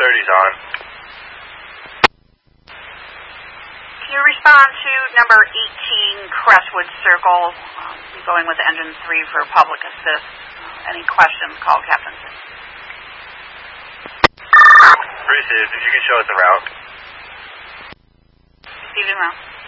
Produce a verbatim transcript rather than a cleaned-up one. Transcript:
thirty's on. Can you respond to number eighteen, Crestwood Circle, um, going with engine three for public assist? Any questions, call Captain. Received. If you can show us the route. Received en route.